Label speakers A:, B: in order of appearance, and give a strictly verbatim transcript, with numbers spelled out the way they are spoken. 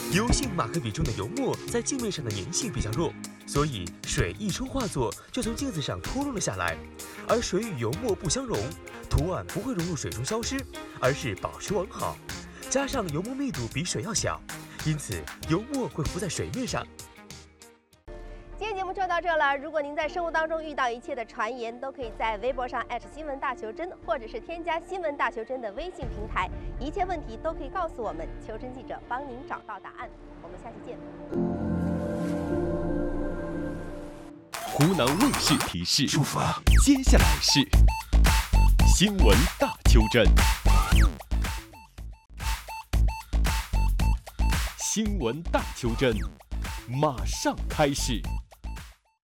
A: 油性马克笔中的油墨在镜面上的粘性比较弱，所以水一冲化作就从镜子上脱落了下来。而水与油墨不相溶，图案不会融入水中消失，而是保持完好。加上油墨密度比水要小，因此油墨会浮在水面上。
B: 今天节目就到这了。如果您在生活当中遇到一切的传言，都可以在微博上新闻大求真，或者是添加新闻大求真的微信平台，一切问题都可以告诉我们，求真记者帮您找到答案。我们下期见。
C: 湖南卫视提示：出发，接下来是新闻大求真。新闻大求真，马上开始。